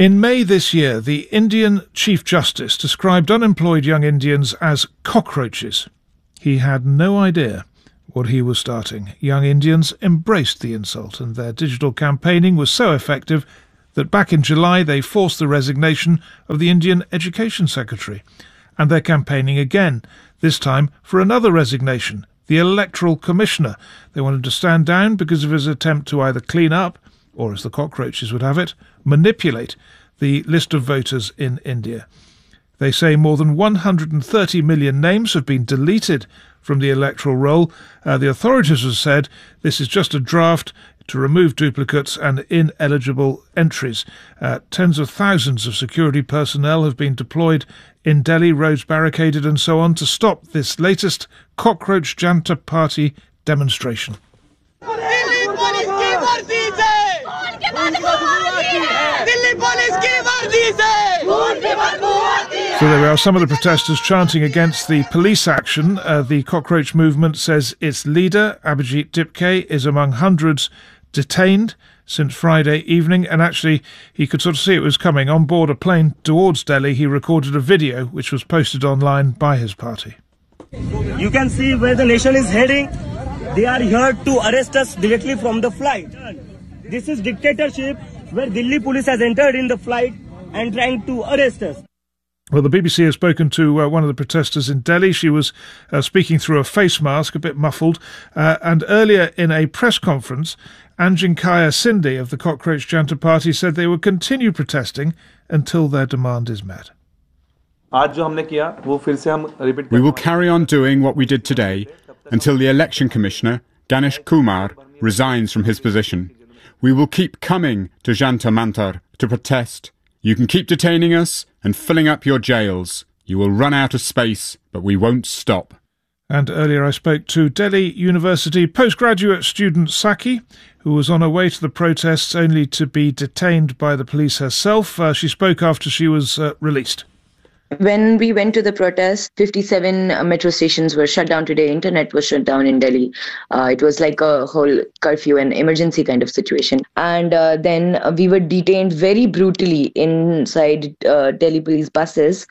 In May this year, the Indian Chief Justice described unemployed young Indians as cockroaches. He had no idea what he was starting. Young Indians embraced the insult, and their digital campaigning was so effective that back in July they forced the resignation of the Indian Education Secretary. And they're campaigning again, this time for another resignation, the Electoral Commissioner. They wanted to stand down because of his attempt to either clean up, or as the cockroaches would have it, manipulate the list of voters in India. They say more than 130 million names have been deleted from the electoral roll. The authorities have said this is just a draft to remove duplicates and ineligible entries. Tens of thousands of security personnel have been deployed in Delhi, roads barricaded and so on, to stop this latest Cockroach Janta Party demonstration. So there we are, some of the protesters chanting against the police action. The cockroach movement says its leader, Abhijit Dipke, is among hundreds detained since Friday evening, and actually he could sort of see it was coming. On board a plane towards Delhi, he recorded a video which was posted online by his party. You can see where the nation is heading. They are here to arrest us directly from the flight. This is dictatorship, where Delhi police has entered in the flight and trying to arrest us. Well, the BBC has spoken to one of the protesters in Delhi. She was speaking through a face mask, a bit muffled. And earlier in a press conference, Anjankaya Sindhi of the Cockroach Janta Party said they will continue protesting until their demand is met. We will carry on doing what we did today until the Election Commissioner, Ganesh Kumar, resigns from his position. We will keep coming to Jantar Mantar to protest. You can keep detaining us and filling up your jails. You will run out of space, but we won't stop. And earlier I spoke to Delhi University postgraduate student Saki, who was on her way to the protests only to be detained by the police herself. She spoke after she was released. When we went to the protest, 57 metro stations were shut down today. Internet was shut down in Delhi. It was like a whole curfew and emergency kind of situation. And then we were detained very brutally inside Delhi police buses.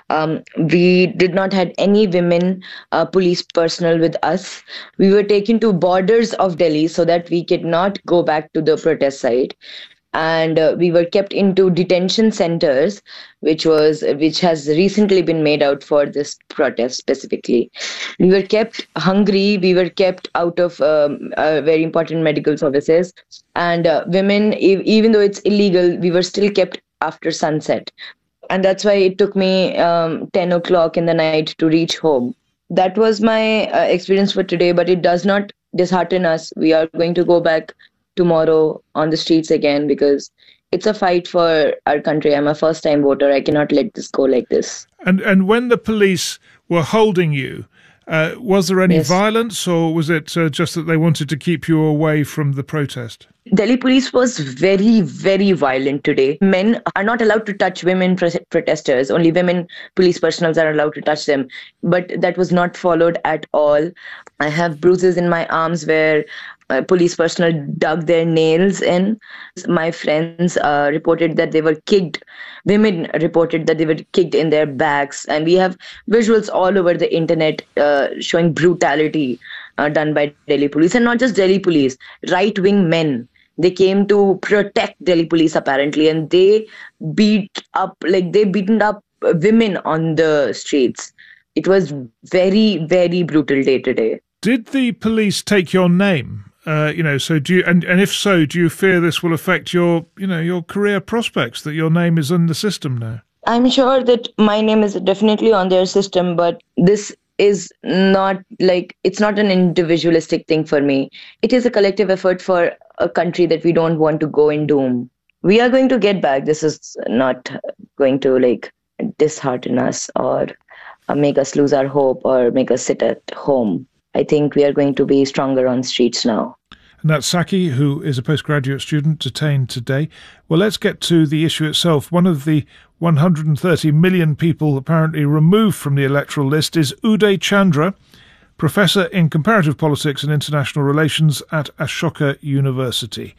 We did not have any women police personnel with us. We were taken to borders of Delhi so that we could not go back to the protest site. And we were kept into detention centers, which has recently been made out for this protest specifically. We were kept hungry. We were kept out of very important medical services. And women, even though it's illegal, we were still kept after sunset. And that's why it took me 10 o'clock in the night to reach home. That was my experience for today, but it does not dishearten us. We are going to go back tomorrow on the streets again because it's a fight for our country. I'm a first-time voter. I cannot let this go like this. And when the police were holding you, was there any violence, or was it just that they wanted to keep you away from the protest? Delhi police was very, very violent today. Men are not allowed to touch women protesters. Only women police personnel are allowed to touch them. But that was not followed at all. I have bruises in my arms where police personnel dug their nails in. My friends reported that they were kicked. Women reported that they were kicked in their backs. And we have visuals all over the internet showing brutality done by Delhi police. And not just Delhi police, right-wing men. They came to protect Delhi police apparently, and they beaten up women on the streets. It was very, very brutal day today. Did the police take your name? So do you, and if so, do you fear this will affect your career prospects, that your name is in the system now? I'm sure that my name is definitely on their system, but this is not it's not an individualistic thing for me. It is a collective effort for a country that we don't want to go in doom. We are going to get back. This is not going to dishearten us or make us lose our hope or make us sit at home. I think we are going to be stronger on streets now. And that's Saki, who is a postgraduate student detained today. Well, let's get to the issue itself. One of the 130 million people apparently removed from the electoral list is Uday Chandra, professor in comparative politics and international relations at Ashoka University.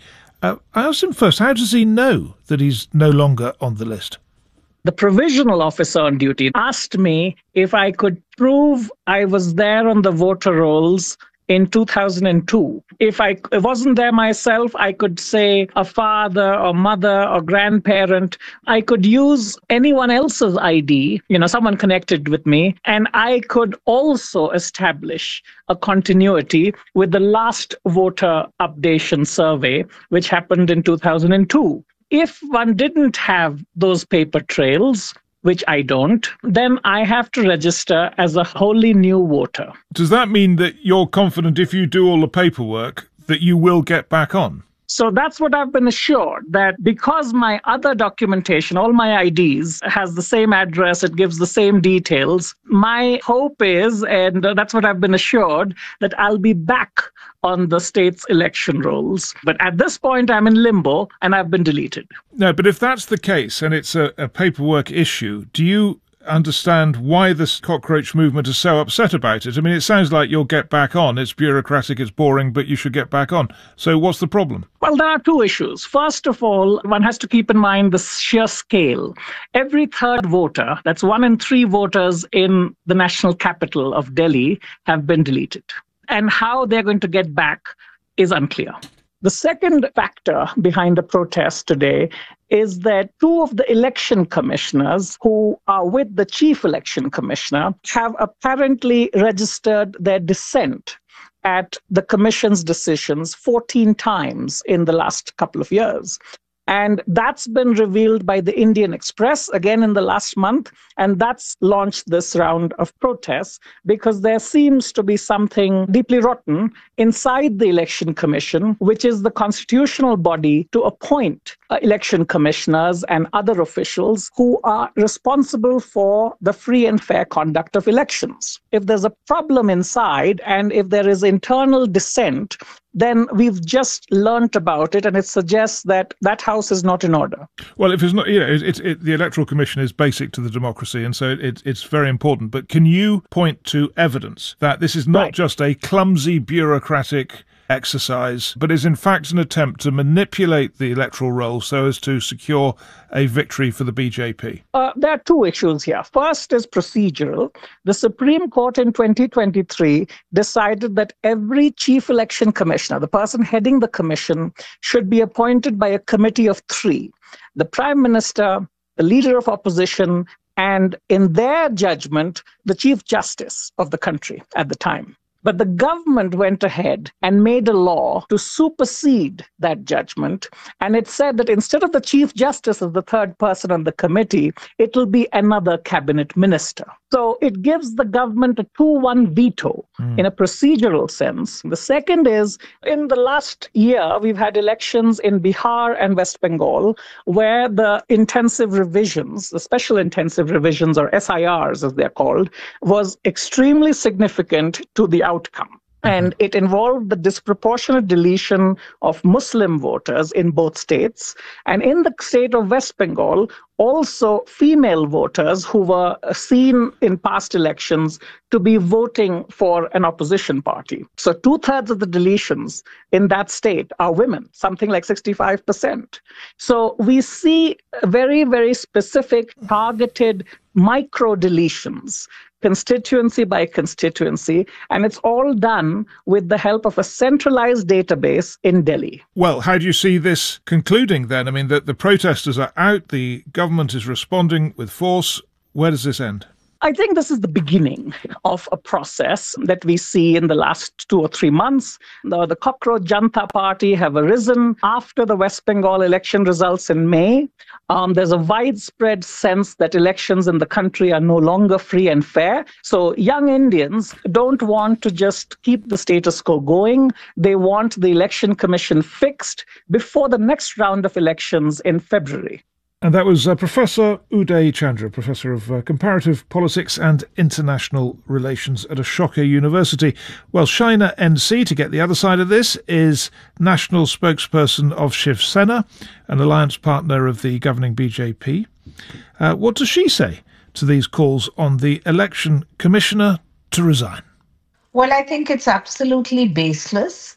I asked him first, how does he know that he's no longer on the list? The provisional officer on duty asked me if I could prove I was there on the voter rolls in 2002. If I wasn't there myself, I could say a father or mother or grandparent. I could use anyone else's ID, someone connected with me, and I could also establish a continuity with the last voter updation survey, which happened in 2002. If one didn't have those paper trails, which I don't, then I have to register as a wholly new voter. Does that mean that you're confident if you do all the paperwork that you will get back on? So that's what I've been assured, that because my other documentation, all my IDs, has the same address, it gives the same details, my hope is, and that's what I've been assured, that I'll be back on the state's election rolls. But at this point, I'm in limbo and I've been deleted. No, but if that's the case and it's a paperwork issue, do you understand why this cockroach movement is so upset about it? I mean, it sounds like you'll get back on. It's bureaucratic, it's boring, but you should get back on. So what's the problem? Well, there are two issues. First of all, one has to keep in mind the sheer scale. Every third voter, that's 1 in 3 voters in the national capital of Delhi, have been deleted. And how they're going to get back is unclear. The second factor behind the protest today is that 2 of the election commissioners who are with the chief election commissioner have apparently registered their dissent at the commission's decisions 14 times in the last couple of years. And that's been revealed by the Indian Express again in the last month. And that's launched this round of protests because there seems to be something deeply rotten inside the Election Commission, which is the constitutional body to appoint election commissioners and other officials who are responsible for the free and fair conduct of elections. If there's a problem inside and if there is internal dissent, then we've just learnt about it, and it suggests that that house is not in order. Well, if it's not, the Electoral Commission is basic to the democracy, and so it's very important. But can you point to evidence that this is not just a clumsy bureaucratic exercise, but is in fact an attempt to manipulate the electoral roll so as to secure a victory for the BJP? There are 2 issues here. First is procedural. The Supreme Court in 2023 decided that every chief election commissioner, the person heading the commission, should be appointed by a committee of 3. The Prime Minister, the Leader of Opposition, and in their judgment, the Chief Justice of the country at the time. But the government went ahead and made a law to supersede that judgment. And it said that instead of the Chief Justice as the third person on the committee, it will be another cabinet minister. So it gives the government a 2-1 veto in a procedural sense. The second is, in the last year, we've had elections in Bihar and West Bengal, where the intensive revisions, the special intensive revisions, or SIRs as they're called, was extremely significant to the outcome. And it involved the disproportionate deletion of Muslim voters in both states. And in the state of West Bengal, also female voters who were seen in past elections to be voting for an opposition party. So 2/3 of the deletions in that state are women, something like 65%. So we see very, very specific targeted micro deletions, constituency by constituency, and it's all done with the help of a centralized database in Delhi. Well, how do you see this concluding then? I mean, the protesters are out, the government is responding with force. Where does this end? I think this is the beginning of a process that we see in the last 2 or 3 months. The Cockroach Janta Party have arisen after the West Bengal election results in May. There's a widespread sense that elections in the country are no longer free and fair. So young Indians don't want to just keep the status quo going. They want the election commission fixed before the next round of elections in February. And that was Professor Uday Chandra, Professor of Comparative Politics and International Relations at Ashoka University. Well, Shaina NC, to get the other side of this, is national spokesperson of Shiv Sena, an alliance partner of the governing BJP. What does she say to these calls on the election commissioner to resign? Well, I think it's absolutely baseless.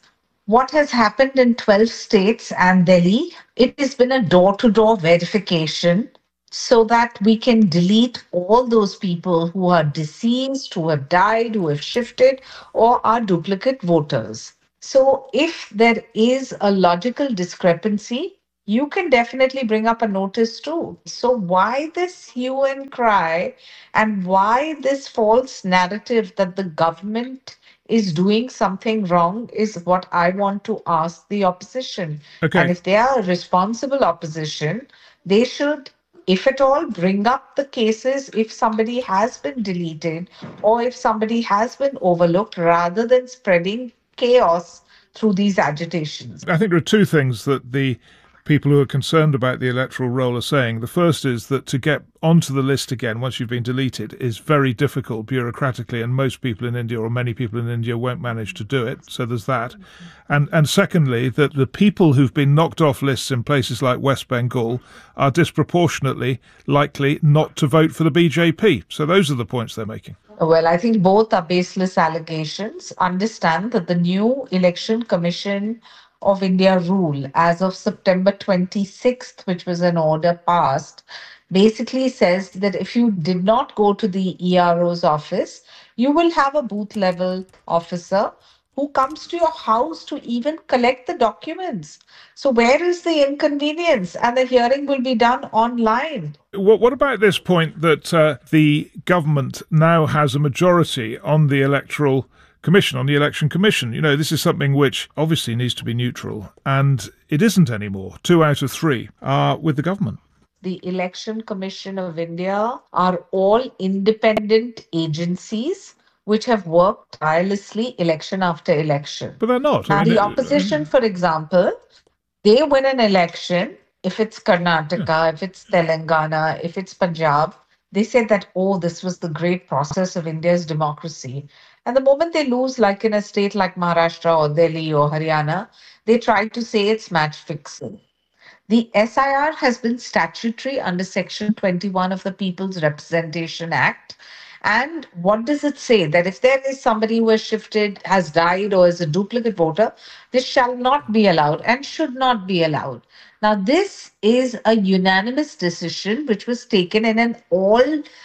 what has happened in 12 states and Delhi, it has been a door-to-door verification so that we can delete all those people who are deceased, who have died, who have shifted, or are duplicate voters. So if there is a logical discrepancy, you can definitely bring up a notice too. So why this hue and cry, and why this false narrative that the government is doing something wrong is what I want to ask the opposition. Okay. And if they are a responsible opposition, they should, if at all, bring up the cases if somebody has been deleted or if somebody has been overlooked, rather than spreading chaos through these agitations. I think there are two things that the people who are concerned about the electoral roll are saying. The first is that to get onto the list again once you've been deleted is very difficult bureaucratically, and most people in India, or many people in India, won't manage to do it. So there's that. And secondly, that the people who've been knocked off lists in places like West Bengal are disproportionately likely not to vote for the BJP. So those are the points they're making. Well, I think both are baseless allegations. Understand that the new Election Commission of India rule as of September 26th, which was an order passed, basically says that if you did not go to the ERO's office, you will have a booth level officer who comes to your house to even collect the documents. So where is the inconvenience? And the hearing will be done online. What about this point that the government now has a majority on the Electoral Commission, on the Election Commission? You know, this is something which obviously needs to be neutral, and it isn't anymore. 2 out of 3 are with the government. The Election Commission of India are all independent agencies which have worked tirelessly election after election. But they're not. Now, the opposition, for example, they win an election. If it's Karnataka, if it's Telangana, if it's Punjab, they say that, oh, this was the great process of India's democracy. And the moment they lose, like in a state like Maharashtra or Delhi or Haryana, they try to say it's match fixing. The SIR has been statutory under Section 21 of the People's Representation Act. And what does it say? That if there is somebody who has shifted, has died, or is a duplicate voter, this shall not be allowed and should not be allowed. Now, this is a unanimous decision which was taken in an all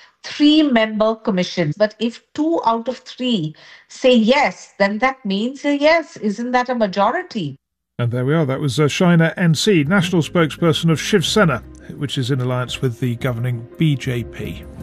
3-member commission. But if 2 out of 3 say yes, then that means a yes. Isn't that a majority? And there we are. That was Shaina NC, national spokesperson of Shiv Sena, which is in alliance with the governing BJP.